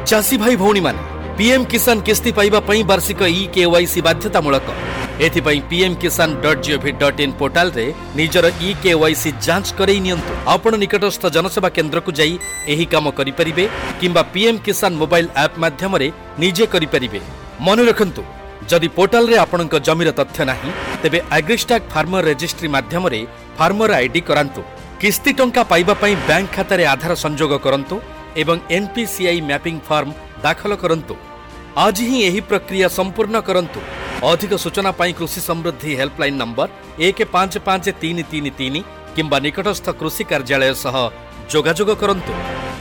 चासी भाई भौणी माने पीएम किसान किस्ती पाइबा पई वार्षिक ई-केवाईसी बाध्यतामूलक एथिपई pmkisan.gov.in पोर्टाल रे निजर ई-केवाईसी जांच करई नियंतु। आपण निकटस्थ जनसेवा केंद्र को जाई एही काम करि परिबे किंबा पीएम किसान मोबाइल ऐप माध्यम रे निजे करि परिबे। मन रखंतु जदि पोर्टाल रे आपणक जमीर तथ्य नाही तेबे एग्रीस्टैक फार्मर रजिस्ट्री माध्यम रे फार्मर आईडी करांतु। किस्ती टंका पाइबा पई बैंक खाता रे आधार संजोग करंतु एवं एनपीसीआई मैपिंग फॉर्म दाखल करंतु। आज ही यही प्रक्रिया संपूर्ण करंतु। अधिक सूचना पाई कृषि समृद्धि हेल्पलाइन नंबर 155333 किंबा निकटस्थ कृषि कार्यालय सह जोगाजोग करंतु।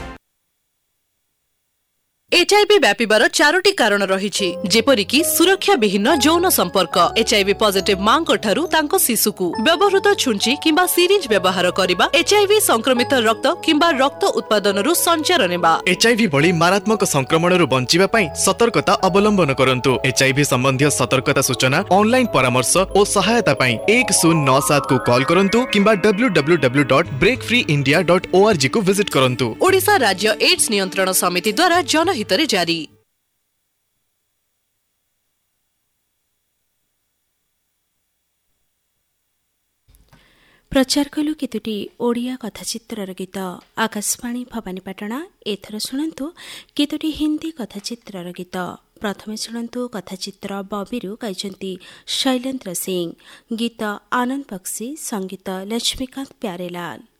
एचआईवी व्यापिबार 4टी कारण रहिछि जेपरिकी सुरक्षा विहीन यौन संपर्क। एचआईवी पॉजिटिव मांको ठारू तांको शिशुकु व्यवहृत छुंची किंबा सिरिंज व्यवहार करिबा, एचआईवी संक्रमित रक्त किंबा रक्त उत्पादनरु संचार नेबा। एचआईवी भली मारात्मक संक्रमणरु बंचिबा पई सतर्कता अवलंबन करंतु। एचआईवी संबंधी सतर्कता सूचना ऑनलाइन परामर्श और सहायता पई 1097 को कॉल करंतु किंबा www.breakfreeindia.org को विजिट करंतु। ओडिशा राज्य एड्स नियंत्रण समिति द्वारा जनहितरे जारी। प्रचार कलु केतुटी ओडिया कथाचित्रर गीत। आकाशवाणी भवानीपाटना। एथर शुणन्तु केतुटी हिंदी कथाचित्रर गीत। प्रथमे शुणन्तु कथाचित्र बबीरु गाइछन्ति शैलेन्द्र सिंह, गीत आनंद बक्सी, संगीत लक्ष्मीकांत प्यारेलाल।